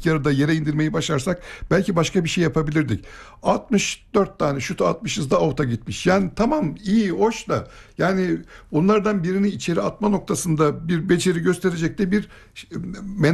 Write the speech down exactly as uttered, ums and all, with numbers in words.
yarıda yere indirmeyi başarsak belki başka bir şey yapabilirdik. altmış dört tane şut atmışız da out'a gitmiş. Yani tamam, iyi, hoş da yani onlardan birini içeri atma noktasında bir beceri gösterecek de bir mental